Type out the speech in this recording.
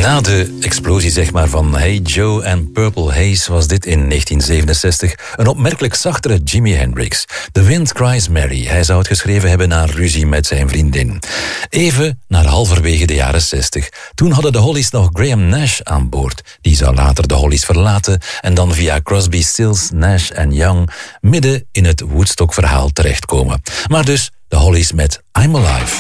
Na de explosie zeg maar, van Hey Joe en Purple Haze was dit in 1967 een opmerkelijk zachtere Jimi Hendrix. The Wind Cries Mary. Hij zou het geschreven hebben na ruzie met zijn vriendin. Even naar halverwege de jaren 60. Toen hadden de Hollies nog Graham Nash aan boord. Die zou later de Hollies verlaten en dan via Crosby, Stills, Nash en Young midden in het Woodstock-verhaal terechtkomen. Maar dus de Hollies met I'm Alive.